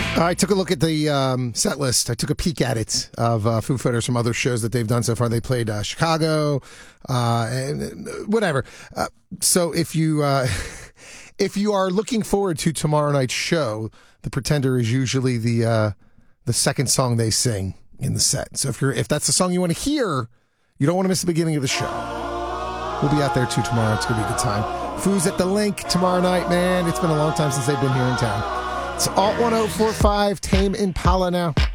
I took a look at the set list. I took a peek at it of Foo Fighters from other shows that they've done so far. They played Chicago, and whatever. So if you if you are looking forward to tomorrow night's show, The Pretender is usually the second song they sing in the set. So if that's the song you want to hear, you don't want to miss the beginning of the show. We'll be out there too tomorrow. It's going to be a good time. Foo's at the Link tomorrow night, man. It's been a long time since they've been here in town. It's Alt 1045, Tame Impala now.